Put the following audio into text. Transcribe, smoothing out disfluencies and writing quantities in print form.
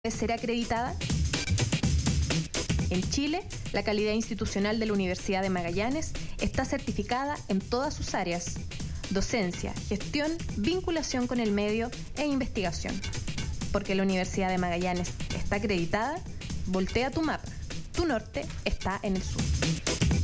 ser acreditada? En Chile, la calidad institucional de la Universidad de Magallanes está certificada en todas sus áreas: docencia, gestión, vinculación con el medio e investigación. Porque la Universidad de Magallanes está acreditada, voltea tu mapa. Tu norte está en el sur.